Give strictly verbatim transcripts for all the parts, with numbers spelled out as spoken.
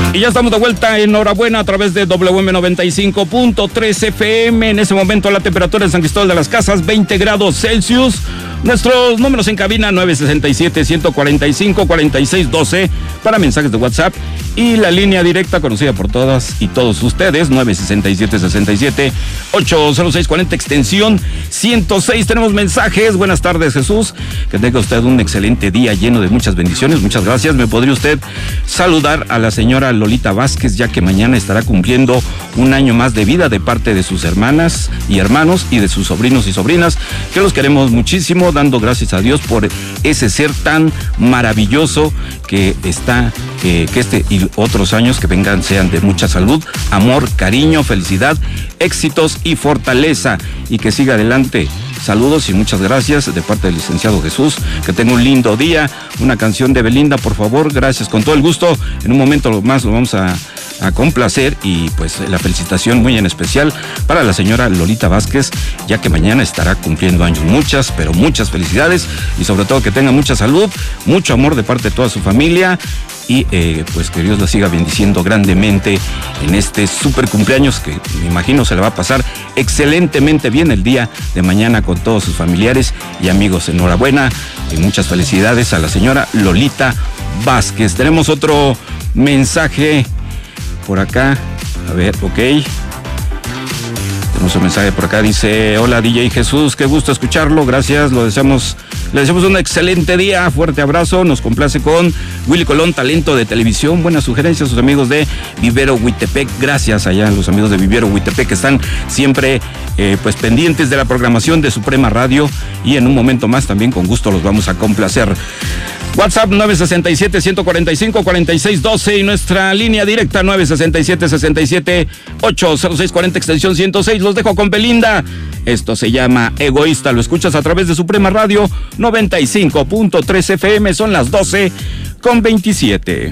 Y ya estamos de vuelta, enhorabuena a través de W M noventa y cinco punto tres F M. En ese momento la temperatura en San Cristóbal de las Casas, veinte grados Celsius. Nuestros números en cabina nueve seis siete, uno cuatro cinco, cuatro seis uno dos para mensajes de WhatsApp y la línea directa conocida por todas y todos ustedes, nueve seis siete, seis siete, ocho cero seis cuarenta, extensión ciento seis. Tenemos mensajes. Buenas tardes, Jesús. Que tenga usted un excelente día lleno de muchas bendiciones. Muchas gracias. ¿Me podría usted saludar a la señora Lolita Vázquez, ya que mañana estará cumpliendo un año más de vida de parte de sus hermanas y hermanos y de sus sobrinos y sobrinas, que los queremos muchísimo, dando gracias a Dios por ese ser tan maravilloso que está, eh, que este y otros años que vengan sean de mucha salud, amor, cariño, felicidad, éxitos y fortaleza, y que siga adelante. Saludos y muchas gracias de parte del licenciado Jesús. Que tenga un lindo día. Una canción de Belinda, por favor. Gracias, con todo el gusto. En un momento más lo vamos a, a complacer, y pues la felicitación muy en especial para la señora Lolita Vázquez, ya que mañana estará cumpliendo años. Muchas, pero muchas felicidades, y sobre todo que tenga mucha salud, mucho amor de parte de toda su familia, y eh, pues que Dios la siga bendiciendo grandemente en este súper cumpleaños, que me imagino se le va a pasar excelentemente bien el día de mañana con todos sus familiares y amigos. Enhorabuena y muchas felicidades a la señora Lolita Vázquez. Tenemos otro mensaje por acá. A ver, ok. Tenemos un mensaje por acá, dice: hola D J Jesús, qué gusto escucharlo, gracias, lo deseamos, le deseamos un excelente día, fuerte abrazo, nos complace con Willy Colón, talento de televisión. Buenas sugerencias, sus amigos de Vivero Huitepec, gracias allá a los amigos de Vivero Huitepec que están siempre eh, pues pendientes de la programación de Suprema Radio, y en un momento más también con gusto los vamos a complacer. WhatsApp nueve seis siete, uno cuatro cinco, cuatro seis uno dos y nuestra línea directa nueve seis siete, seis siete, ocho cero seis cuarenta, extensión ciento seis. Los dejo con Belinda. Esto se llama Egoísta. Lo escuchas a través de Suprema Radio noventa y cinco punto tres F M. Son las doce con veintisiete.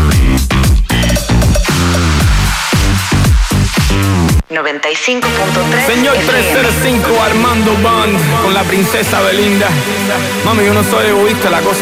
noventa y cinco punto tres. Señor trescientos cinco Armando Band con la princesa Belinda. Mami, yo no soy egoísta, la cosa